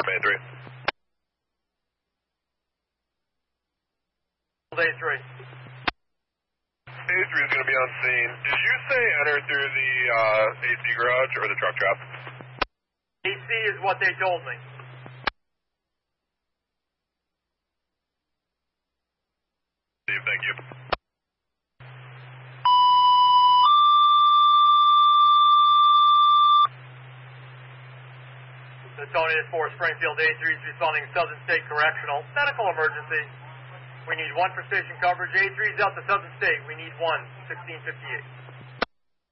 Bay 3. Day 3. Day 3 is going to be on scene. Did you say enter through the AC garage or the truck trap? AC is what they told me. Steve, thank you. Newtonian 4, Springfield A3 is responding Southern State Correctional. Medical emergency. We need 1 for station coverage. A3 is out to Southern State. We need 1, 1658.